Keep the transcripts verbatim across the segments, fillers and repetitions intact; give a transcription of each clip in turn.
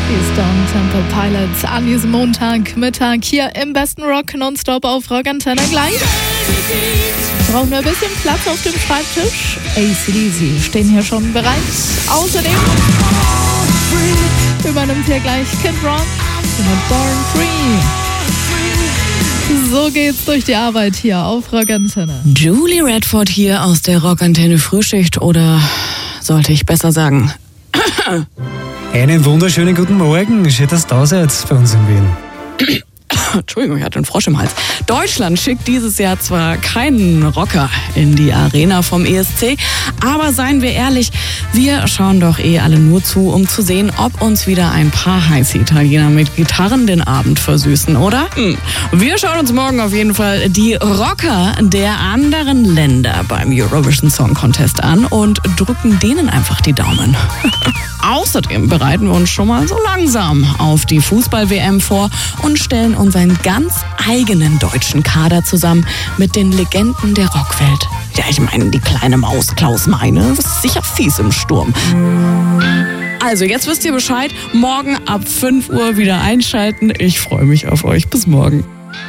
Die Stone Temple Pilots an diesem Montagmittag hier im besten Rock nonstop auf Rock Antenne gleich. Brauchen wir ein bisschen Platz auf dem Schreibtisch. A C D C stehen hier schon bereit. Außerdem übernimmt hier gleich Kid Rock mit Born Free. So geht's durch die Arbeit hier auf Rock Antenne. Julie Redford hier aus der Rock Antenne Frühschicht, oder sollte ich besser sagen? Einen wunderschönen guten Morgen. Schön, dass ihr da seid bei uns in Wien. Entschuldigung, ich hatte einen Frosch im Hals. Deutschland schickt dieses Jahr zwar keinen Rocker in die Arena vom E S C, aber seien wir ehrlich, wir schauen doch eh alle nur zu, um zu sehen, ob uns wieder ein paar heiße Italiener mit Gitarren den Abend versüßen, oder? Hm. Wir schauen uns morgen auf jeden Fall die Rocker der anderen Länder beim Eurovision Song Contest an und drücken denen einfach die Daumen. Außerdem bereiten wir uns schon mal so langsam auf die Fußball-W M vor und stellen unseren ganz eigenen deutschen Kader zusammen mit den Legenden der Rockwelt. Ja, ich meine, die kleine Maus Klaus Meine ist sicher fies im Sturm. Also, jetzt wisst ihr Bescheid. Morgen ab fünf Uhr wieder einschalten. Ich freue mich auf euch. Bis morgen.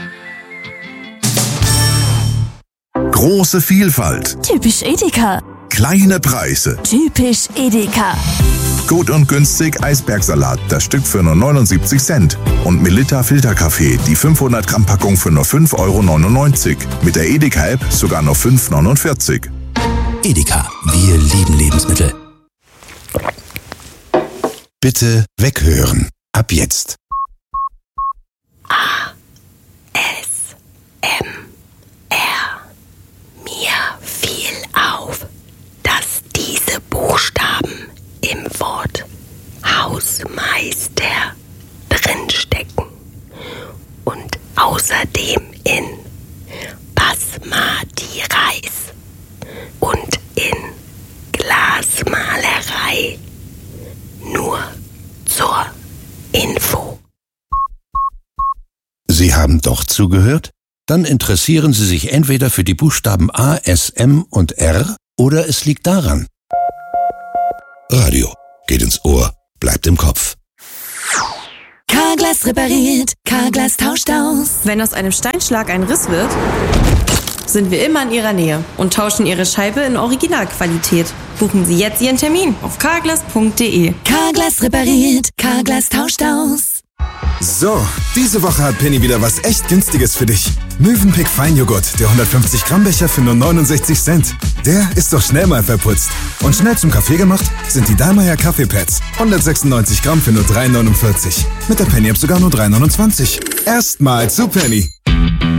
Große Vielfalt. Typisch Edeka. Kleine Preise. Typisch Edeka. Gut und günstig Eisbergsalat, das Stück für nur neunundsiebzig Cent. Und Melitta Filterkaffee, die fünfhundert Gramm Packung für nur fünf Euro neunundneunzig. Mit der Edeka-App sogar nur fünf Euro neunundvierzig. Edeka, wir lieben Lebensmittel. Bitte weghören. Ab jetzt. A, S, M, R. Mir fiel auf, dass diese Buchstaben im Wort Hausmeister drinstecken und außerdem in Basmati Reis und in Glasmalerei. Nur zur Info. Sie haben doch zugehört? Dann interessieren Sie sich entweder für die Buchstaben A, S, M und R oder es liegt daran. Radio geht ins Ohr, bleibt im Kopf. Carglass repariert, Carglass tauscht aus. Wenn aus einem Steinschlag ein Riss wird, sind wir immer in Ihrer Nähe und tauschen Ihre Scheibe in Originalqualität. Buchen Sie jetzt Ihren Termin auf carglass punkt de. Carglass repariert, Carglass tauscht aus. So, diese Woche hat Penny wieder was echt Günstiges für dich. Mövenpick Feinjoghurt, der hundertfünfzig Gramm Becher für nur neunundsechzig Cent. Der ist doch schnell mal verputzt. Und schnell zum Kaffee gemacht sind die Dallmayr Kaffeepads. hundertsechsundneunzig Gramm für nur drei neunundvierzig. Mit der Penny-App sogar nur drei neunundzwanzig. Erstmal zu Penny.